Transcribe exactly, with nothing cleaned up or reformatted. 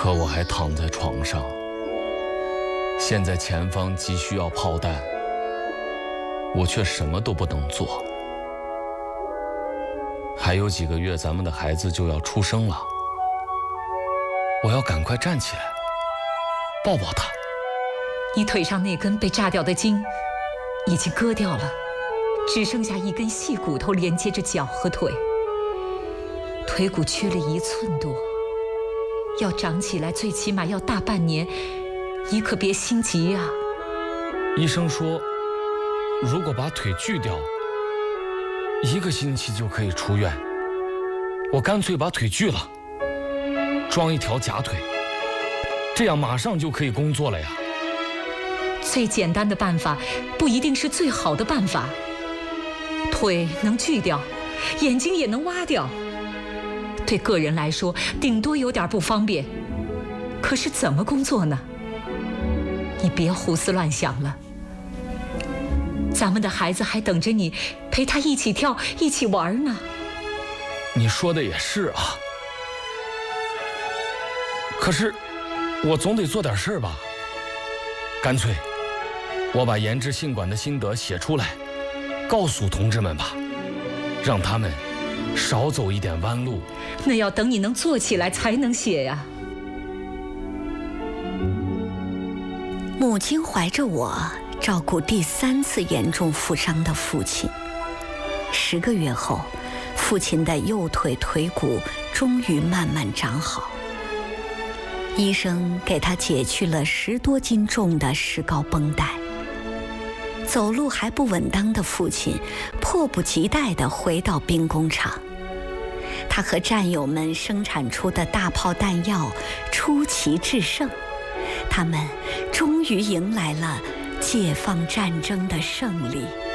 可我还躺在床上。现在前方急需要炮弹，我却什么都不能做。还有几个月，咱们的孩子就要出生了，我要赶快站起来，抱抱他。 你腿上那根被炸掉的筋已经割掉了，只剩下一根细骨头连接着脚和腿，腿骨缺了一寸多，要长起来最起码要大半年，你可别心急啊。 医生说，如果把腿锯掉，一个星期就可以出院。我干脆把腿锯了，装一条假腿，这样马上就可以工作了呀。 最简单的办法不一定是最好的办法，腿能锯掉，眼睛也能挖掉，对个人来说顶多有点不方便，可是怎么工作呢？你别胡思乱想了，咱们的孩子还等着你陪他一起跳一起玩呢。 你说的也是啊，可是我总得做点事儿吧。干脆我把研制信管的心得写出来，告诉同志们吧，让他们少走一点弯路。 那要等你能做起来才能写呀。 母亲怀着我照顾第三次严重负伤的父亲。十个月后，父亲的右腿腿骨终于慢慢长好。医生给他解去了十多斤重的石膏绷带。走路还不稳当的父亲迫不及待地回到兵工厂。他和战友们生产出的大炮弹药出奇制胜，他们终于迎来了解放战争的胜利。